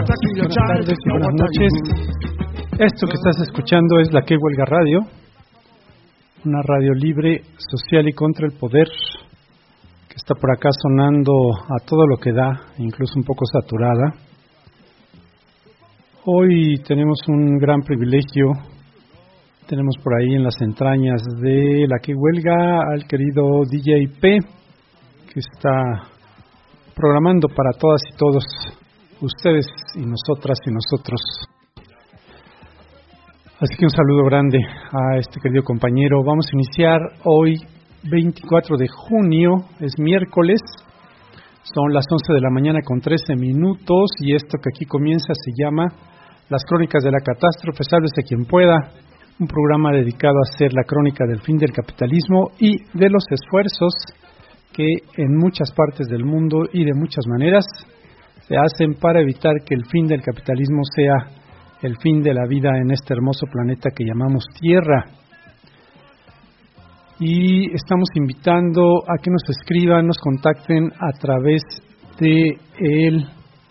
Buenas tardes y buenas noches. Esto que estás escuchando es La Que Huelga Radio, una radio libre, social y contra el poder, que está por acá sonando a todo lo que da, incluso un poco saturada. Hoy tenemos un gran privilegio. Tenemos por ahí en las entrañas de La Que Huelga al querido DJ P, que está programando para todas y todos ustedes y nosotras y nosotros. Así que un saludo grande a este querido compañero. Vamos a iniciar hoy 24 de junio, es miércoles, son las 11 de la mañana con 13 minutos y esto que aquí comienza se llama Las Crónicas de la Catástrofe, sálvese quien pueda, un programa dedicado a hacer la crónica del fin del capitalismo y de los esfuerzos que en muchas partes del mundo y de muchas maneras se hacen para evitar que el fin del capitalismo sea el fin de la vida en este hermoso planeta que llamamos Tierra. Y estamos invitando a que nos escriban, nos contacten a través de el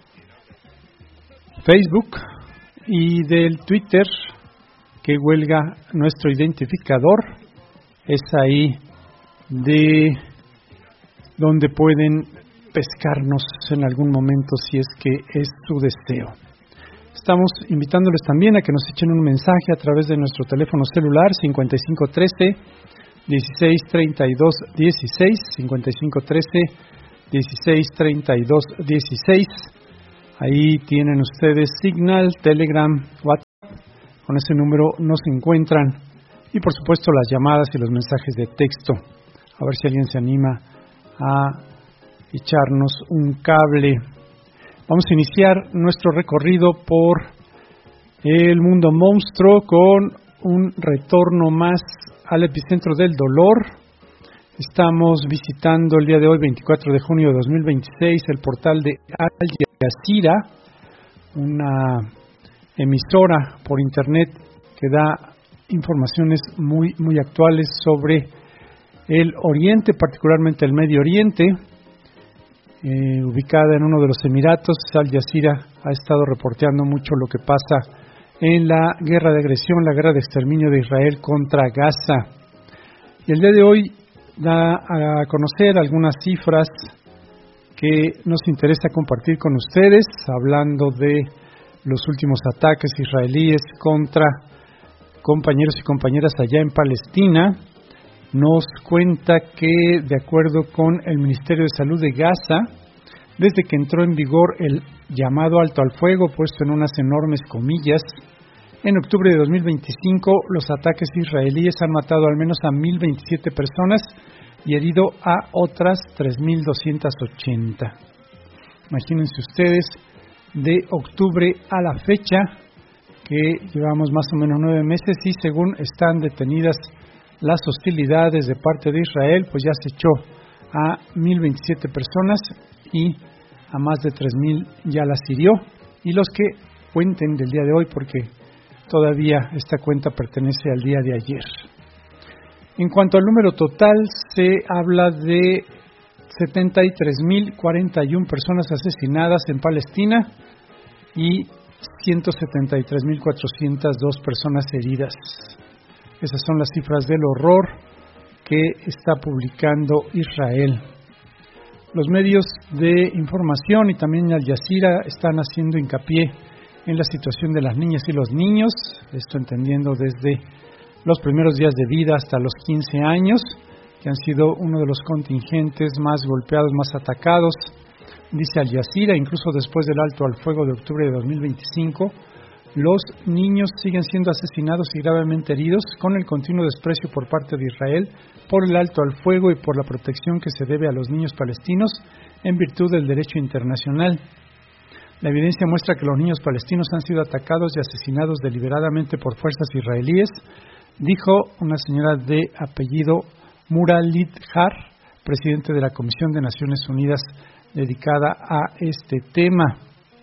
Facebook y del Twitter, Que Huelga nuestro identificador. Es ahí de donde pueden pescarnos en algún momento si es que es su deseo. Estamos invitándoles también a que nos echen un mensaje a través de nuestro teléfono celular 5513 1632 16, 5513 1632 16. Ahí tienen ustedes Signal, Telegram, WhatsApp. Con ese número nos encuentran. Y por supuesto las llamadas y los mensajes de texto. A ver si alguien se anima a echarnos un cable. Vamos a iniciar nuestro recorrido por el mundo monstruo con un retorno más al epicentro del dolor. Estamos visitando el día de hoy, 24 de junio de 2026, el portal de Al Jazeera, una emisora por internet que da informaciones muy actuales sobre el Oriente, particularmente el Medio Oriente. Ubicada en uno de los Emiratos, Al Jazeera ha estado reporteando mucho lo que pasa en la guerra de agresión, la guerra de exterminio de Israel contra Gaza. Y el día de hoy da a conocer algunas cifras que nos interesa compartir con ustedes, hablando de los últimos ataques israelíes contra compañeros y compañeras allá en Palestina. Nos cuenta que, de acuerdo con el Ministerio de Salud de Gaza, desde que entró en vigor el llamado alto al fuego, puesto en unas enormes comillas, en octubre de 2025, los ataques israelíes han matado al menos a 1.027 personas y herido a otras 3.280. Imagínense ustedes, de octubre a la fecha, que llevamos más o menos 9 meses y según están detenidas las hostilidades de parte de Israel, pues ya se echó a 1.027 personas y a más de 3.000 ya las hirió. Y los que cuenten del día de hoy, porque todavía esta cuenta pertenece al día de ayer. En cuanto al número total, se habla de 73.041 personas asesinadas en Palestina y 173.402 personas heridas. Esas son las cifras del horror que está publicando Israel. Los medios de información y también Al Jazeera están haciendo hincapié en la situación de las niñas y los niños, esto entendiendo desde los primeros días de vida hasta los 15 años, que han sido uno de los contingentes más golpeados, más atacados. Dice Al Jazeera, incluso después del alto al fuego de octubre de 2025, los niños siguen siendo asesinados y gravemente heridos con el continuo desprecio por parte de Israel por el alto al fuego y por la protección que se debe a los niños palestinos en virtud del derecho internacional. La evidencia muestra que los niños palestinos han sido atacados y asesinados deliberadamente por fuerzas israelíes, dijo una señora de apellido Muralidhar, presidente de la Comisión de Naciones Unidas dedicada a este tema.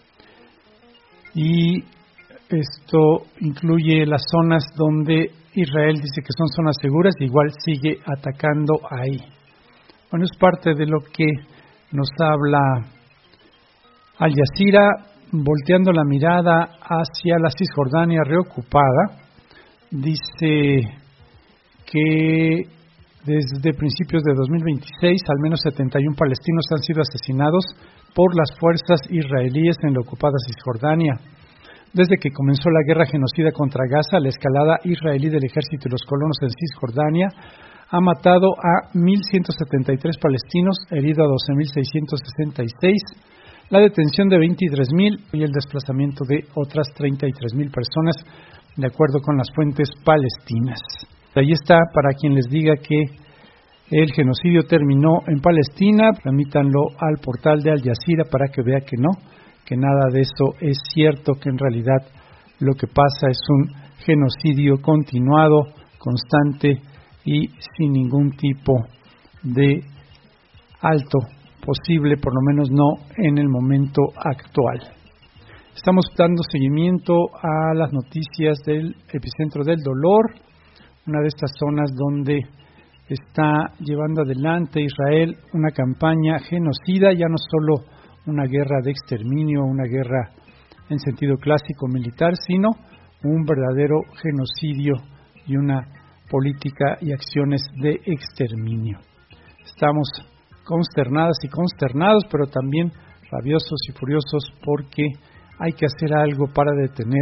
Y esto incluye las zonas donde Israel dice que son zonas seguras, y igual sigue atacando ahí. Bueno, es parte de lo que nos habla Al Jazeera. volteando la mirada hacia la Cisjordania reocupada, dice que desde principios de 2026 al menos 71 palestinos han sido asesinados por las fuerzas israelíes en la ocupada Cisjordania. Desde que comenzó la guerra genocida contra Gaza, la escalada israelí del ejército y los colonos en Cisjordania ha matado a 1.173 palestinos, herido a 12.666, la detención de 23.000 y el desplazamiento de otras 33.000 personas, de acuerdo con las fuentes palestinas. Ahí está, para quien les diga que el genocidio terminó en Palestina, remítanlo al portal de Al Jazeera para que vea que no, que nada de eso es cierto, que en realidad lo que pasa es un genocidio continuado, constante y sin ningún tipo de alto posible, por lo menos no en el momento actual. Estamos dando seguimiento a las noticias del epicentro del dolor, una de estas zonas donde está llevando adelante Israel una campaña genocida, ya no solo una guerra de exterminio, una guerra en sentido clásico militar, sino un verdadero genocidio y una política y acciones de exterminio. Estamos consternadas y consternados, pero también rabiosos y furiosos porque hay que hacer algo para detener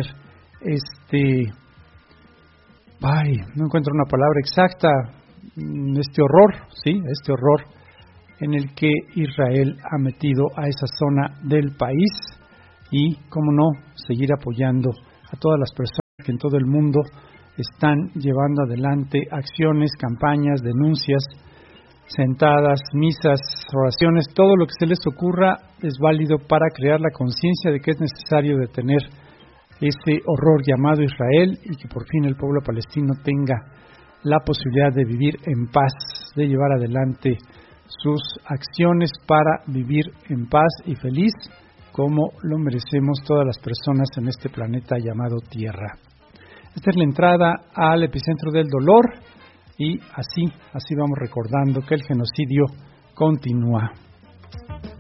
no encuentro una palabra exacta, este horror en el que Israel ha metido a esa zona del país y, cómo no, seguir apoyando a todas las personas que en todo el mundo están llevando adelante acciones, campañas, denuncias, sentadas, misas, oraciones, todo lo que se les ocurra es válido para crear la conciencia de que es necesario detener ese horror llamado Israel y que por fin el pueblo palestino tenga la posibilidad de vivir en paz, de llevar adelante sus acciones para vivir en paz y feliz como lo merecemos todas las personas en este planeta llamado Tierra. Esta es la entrada al epicentro del dolor y así vamos recordando que el genocidio continúa.